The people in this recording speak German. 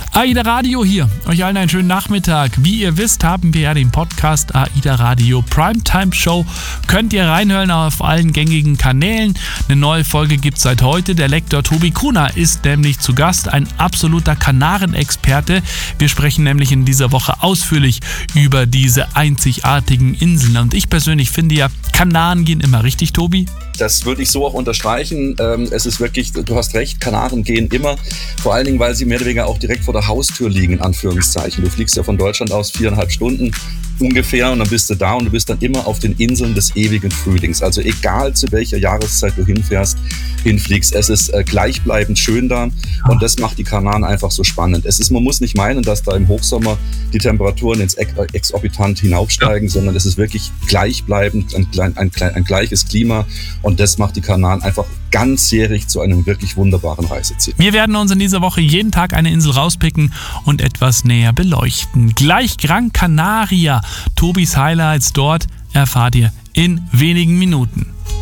AIDA Radio hier. Euch allen einen schönen Nachmittag. Wie ihr wisst, haben wir ja den Podcast AIDA Radio Primetime Show. Könnt ihr reinhören auf allen gängigen Kanälen. Eine neue Folge gibt es seit heute. Der Lektor Tobi Kuhner ist nämlich zu Gast, ein absoluter Kanaren-Experte. Wir sprechen nämlich in dieser Woche ausführlich über diese einzigartigen Inseln. Und ich persönlich finde ja, Kanaren gehen immer, richtig, Tobi? Das würde ich so auch unterstreichen. Es ist wirklich, du hast recht, Kanaren gehen immer. Vor allen Dingen, weil sie mehr oder weniger auch direkt vor der Haustür liegen, in Anführungszeichen. Du fliegst ja von Deutschland aus 4,5 Stunden ungefähr und dann bist du da und du bist dann immer auf den Inseln des ewigen Frühlings. Also egal zu welcher Jahreszeit du hinfliegst, es ist gleichbleibend schön da und das macht die Kanaren einfach so spannend. Man muss nicht meinen, dass da im Hochsommer die Temperaturen ins exorbitant hinaufsteigen, sondern es ist wirklich gleichbleibend, ein gleiches Klima und das macht die Kanaren einfach ganzjährig zu einem wirklich wunderbaren Reiseziel. Wir werden uns in dieser Woche jeden Tag eine Insel rauspicken und etwas näher beleuchten. Gleich Gran Canaria. Tobis Highlights dort erfahrt ihr in wenigen Minuten.